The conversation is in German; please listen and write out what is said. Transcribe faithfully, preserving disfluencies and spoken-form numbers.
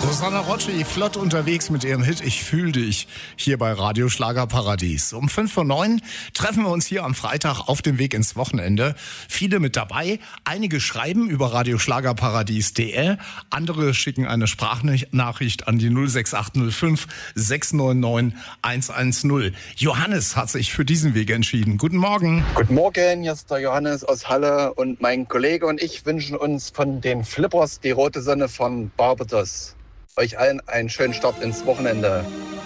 Susanna Rocci, flott unterwegs mit ihrem Hit Ich fühl dich, hier bei Radio Schlagerparadies. Um fünf vor neun treffen wir uns hier am Freitag auf dem Weg ins Wochenende. Viele mit dabei, einige schreiben über radioschlagerparadies punkt de, andere schicken eine Sprachnachricht an die null sechs acht null fünf sechs neun neun eins eins null. Johannes hat sich für diesen Weg entschieden. Guten Morgen. Guten Morgen, hier ist der Johannes aus Halle und mein Kollege und ich wünschen uns von den Flippers die rote Sonne von Barbados. Euch allen einen schönen Start ins Wochenende.